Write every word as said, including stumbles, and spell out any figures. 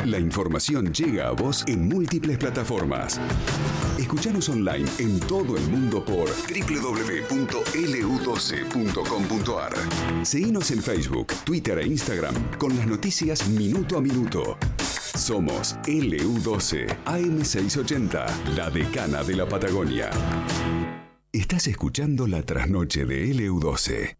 La información llega a vos en múltiples plataformas. Escuchanos online en todo el mundo por doble u doble u doble u punto ele u doce punto com punto a r. Seguinos en Facebook, Twitter e Instagram con las noticias minuto a minuto. Somos L U doce A M seiscientos ochenta, la decana de la Patagonia. Estás escuchando La Trasnoche de L U doce.